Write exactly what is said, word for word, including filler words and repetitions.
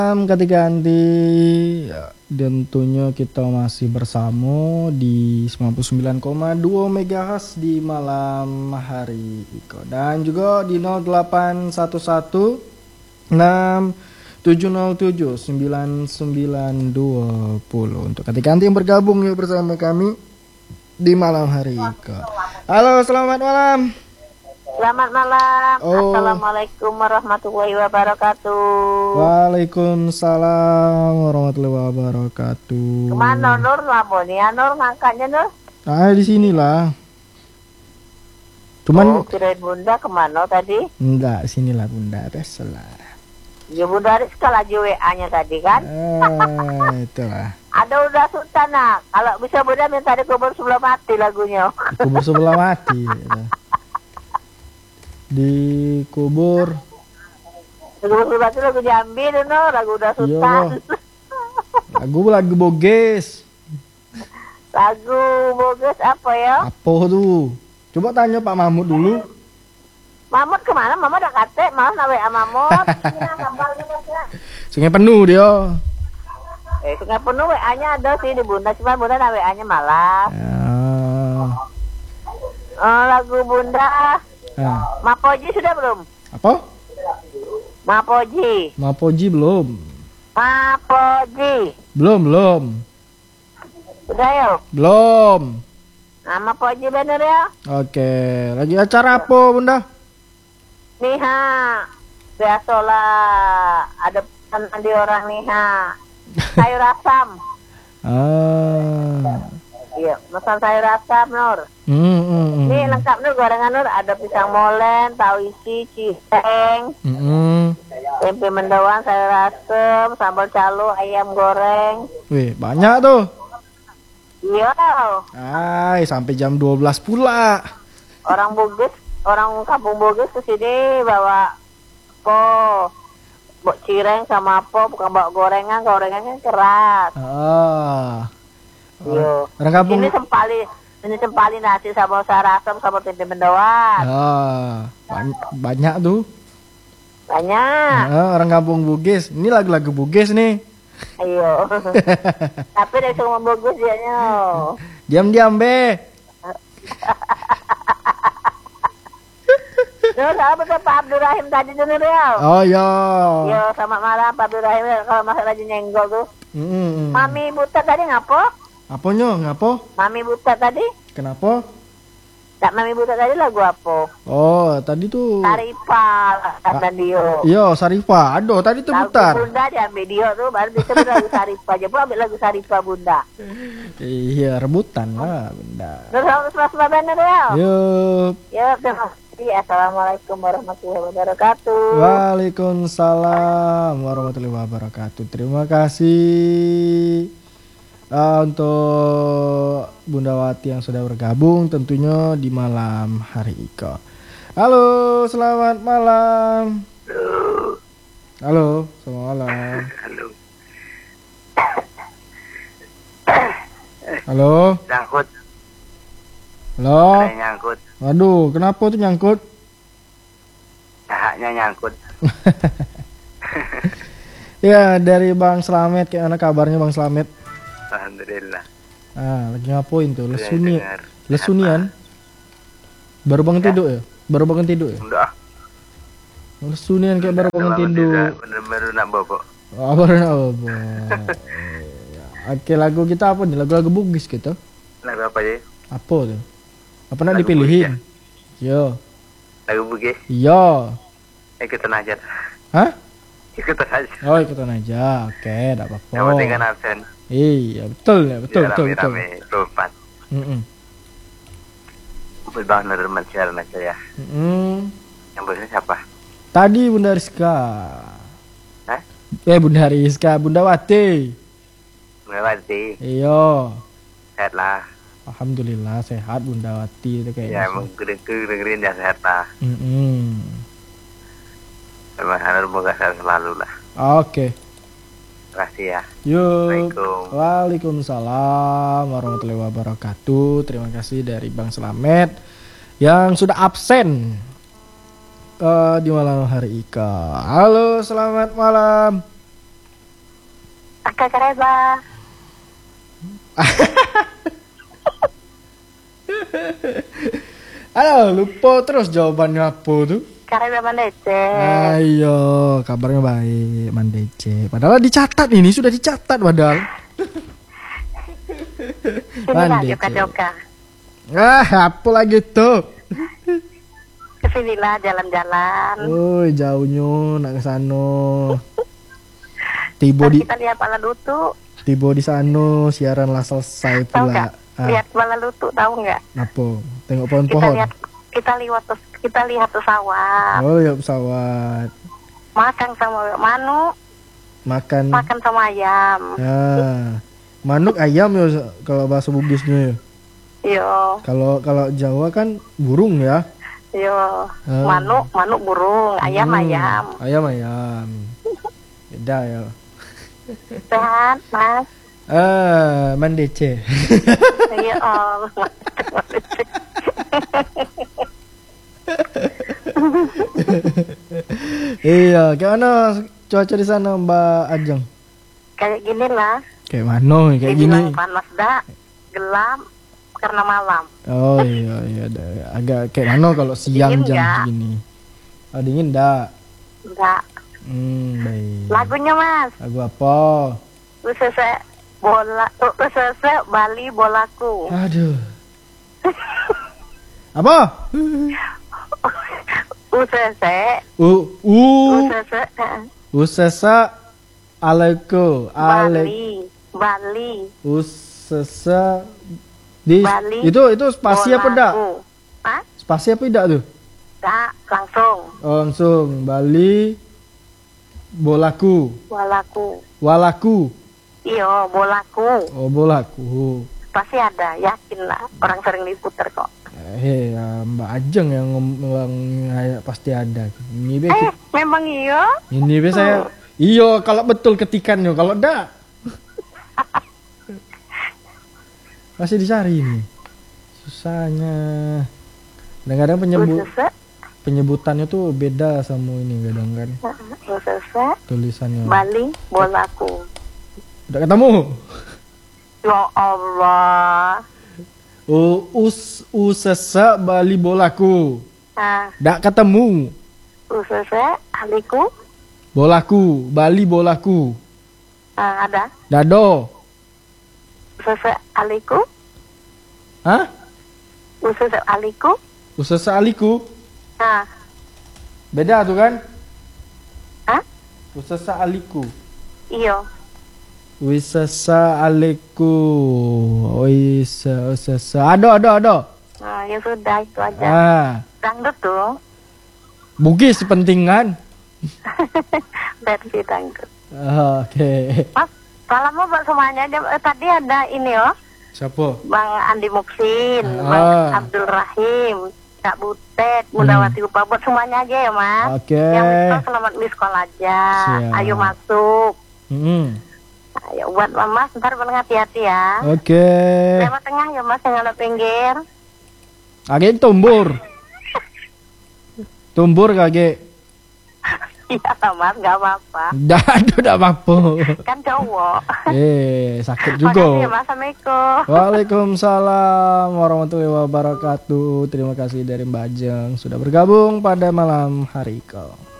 Ketika nanti ya, tentunya kita masih bersama di sembilan puluh sembilan koma dua megahertz di malam hari Iko, dan juga di nol delapan satu satu enam tujuh nol tujuh sembilan sembilan dua nol untuk ketika nanti yang bergabung ya bersama kami di malam hari Iko. Halo, selamat malam. Selamat malam. Oh. Assalamualaikum warahmatullahi wabarakatuh. Waalaikumsalam warahmatullahi wabarakatuh. Kemana Nur? Lama nih ya Nur ngangkatnya Nur? Ah, di sinilah. Cuman oh, kirain Bunda kemana tadi? enggak, sinilah Bunda, biasalah. Ya Bunda Rizka lagi W A-nya tadi kan? Ah, itulah. Ada udah sultan nak. Kalau bisa Bunda minta dikubur sebelum mati lagunya. Dikubur sebelah mati. Gitu. Dikubur. Dikubur sebelah mati lagu Jambi tuh no, lagu udah sultan. Lagu lagu boges. Lagu boges apa ya? Apa tuh? Coba tanya Pak Mahmud dulu. Mahmud kemana? Mama udah kate, malah nawe sama Mahmud. Sungai penuh dia. Eh, sungai penuh W A-nya ada sih di Bunda, cuma Bunda W A-nya malah. Ah. Oh, lagu Bunda. Ah. Mapoji sudah belum? Apa? Mapoji. Mapoji belum. Mapoji. Belum, belum. Sudah ya? Belum. Nah, Mapoji bener ya? Oke, lagi acara apa, Bunda? Niha. Biasalah ada pesanan di orang Niha. Sayur asam. Ah. Iya, pesan sayur asam, Nur. Hmm, hmm, hmm. Ini lengkap Nur, gorengan Nur. Ada pisang molen, tahu isi, ciseng, Hmm, hmm. tempe mendoan, sayur asam, sambal calo, ayam goreng. Wih, banyak tuh. Iya. Ay, sampai jam dua belas pula. Orang Bugis, orang kampung Bugis kesini bawa po, bawa cireng sama po, bukan bawa gorengan, gorengannya keras. Ah. Iya. Orang kampung. Ini sempali, ini sempali nasi sama sayur asam sama tempe mendoan. Ah, banyak, banyak tuh. Banyak. Ah, orang kampung Bugis. Ini lagu-lagu Bugis nih. Iya. Tapi dari semua Bugis dia nyo. Diam-diam be. Nur, sama betul Pak Abdurrahim tadi tuh Nur ya. Oh iya. Iya, selamat malam Pak Abdurrahim. Kalau masuk lagi nyenggol tuh. Mm-mm. Mami buta tadi ngapo? Apanya? Ngapo? Mami buta tadi? Kenapa? Tak Mami buta tadi lagu apa? Oh, tadi tuh. Saripal dan Dio. Iya, Sarifah. Aduh, tadi tuh Lagu putar. Bunda diambil Dio tuh, baru bisa lagu Saripal. Jadi ambil lagu Saripal Bunda. Iya, rebutan lah, Bunda. Terus sama-sama bener ya? Yuk. Ya, terima kasih. Assalamualaikum warahmatullahi wabarakatuh. Waalaikumsalam warahmatullahi wabarakatuh. Terima kasih uh, untuk Bunda Wati yang sudah bergabung tentunya di malam hari Iko. Halo, selamat malam. Halo, selamat malam. Halo. Halo. Nyangkut. Halo. Ada nyangkut. Waduh, kenapa tuh nyangkut? Cahaknya nyangkut. Ya, dari Bang Slamet, kayak mana kabarnya Bang Slamet? Alhamdulillah. Ah, lagi ngapain tuh? Saya Lesuni, dengar. lesunian? Baru bangun Ya. tidur ya? Baru bangun tidur ya? Udah. Lesunian kayak baru bangun tidur. Bener-bener nak bobok. Oh, baru nak bobo. Oke, lagu kita apa nih? Lagu-lagu Bugis gitu. Lagu apa ya? Apa tuh? Apa nak Lagu dipilihin? Yo. Lagu Bugis. Yo. Ikutan aja. Hah? Ikutan aja. Oh, ikutan aja. Oke, enggak apa-apa. Yang penting kan absen. Iya, betul ya, betul, Ya, betul, betul. rame-rame, lompat. Mm-mm. Berbang normal siaran aja ya. Mm-mm. Yang bosnya siapa? Tadi Bunda Rizka. Hah? Eh, Bunda Rizka, Bunda Wati. Melewati. Iya. Sehat lah. Alhamdulillah sehat Bunda Wati itu Ya, kayaknya. emang dengerin ya sehat lah. Mm-mm. Emang harus semoga sehat selalu lah. Oke. Terima kasih ya. Yuk. Assalamualaikum. Waalaikumsalam warahmatullahi wabarakatuh. Terima kasih dari Bang Slamet yang sudah absen uh, di malam hari Ika. Halo, selamat malam. Kakak Reza. Aduh, lupa terus jawabannya apa tuh. Kakak Reza Mandece. Ayo, kabarnya baik, Mandece. Padahal dicatat ini, sudah dicatat padahal. Sinilah Joka-Joka. Ah, apa lagi tuh? Kesinilah jalan-jalan. Oh, jauhnya nak ke sana. Tiba Ntar di kita lihat Pala Lutu. tiba di sana, siaranlah selesai Tahu pula. nggak? Ah, Lihat Pala Lutu, tahu nggak? apa? Tengok Kita pohon-pohon. lihat kita lihat kita lihat pesawat. Oh, ya pesawat. Makan sama manu, Makan. makan sama ayam. Ah, manuk ayam ya kalau bahasa Bugisnya ya. Yo, Kalau kalau Jawa kan burung ya. yo. Ah. Manuk, manuk burung, ayam Hmm, ayam. Ayam ayam. Beda ya. Sehat, Mas. Ah, Mandece. Ya Allah. Iya, kayak mana cuaca di sana Mbak Ajeng? Kayak gini lah. Kayak mana? Kayak gini. Dibilang panas dak, gelap karena malam. Oh iya iya, ada. Agak kayak mana kalau siang Dingin jam nggak? segini? Oh dingin dak. Enggak. Hmm, baik. Lagunya Mas. Lagu apa? Usese bola, usese Bali bolaku. Aduh. Apa? Usese, U u usese eh, usesa aleko ale Bali, Bali. usesa di Bali, itu itu spasi apa dak? bolaku. Hah? Spasi apa dak tuh? Tak, langsung. Oh, langsung Bali bolaku Bolaku. walaku. Iyo, bolaku. Oh, bolaku. Pasti ada, yakin lah. Orang sering diputer kok. Eh, ya, Mbak Ajeng yang ngomong ya, pasti ada. Ini be, Eh, memang iyo? ini be saya. Iyo, kalau betul ketikannya, kalau enggak masih dicari ini. Susahnya. Kadang-kadang penyebut Usese, penyebutannya tuh beda sama ini kadang kan usese, tulisannya. Bali, bolaku. Udah ketemu? Ya Allah. U us usesa Bali bolaku. Nah, Nggak ketemu. usese, aliku. Bolaku, Bali bolaku. Nah, ada. Dado. Usese, aliku. Hah? Usese, aliku. Usesa aliku. Nah, Beda tuh kan? hah? Usesa aliku. Iyo. Wisesa aliku. Wisa usesa. Ada ada ada. Nah, ya sudah itu aja. Ah, Dangdut tuh. Bugis pentingan. Versi dangdut. Oke. Mas, salam mau buat semuanya. Eh, tadi ada ini oh. Siapa? Bang Andi Muksin, Ah. Bang Abdul Rahim, Kak Butet, Mundawati Upah, buat semuanya aja ya Mas. Oke. Yang bisa selamat di sekolah aja. Siap. Ayo masuk. Hmm. Ayo buat Mama, ntar paling hati-hati ya. Oke. Lewat tengah ya Mas, yang ada pinggir. Kage tumbur. Tumbur kage. Iya Mas, nggak apa-apa. Dah, aduh, dah apa-apa. Kan cowok. Eh, sakit Makasih juga. ya Mas, Assalamualaikum. Waalaikumsalam warahmatullahi wabarakatuh. Terima kasih dari Mbak Ajeng sudah bergabung pada malam hari kau.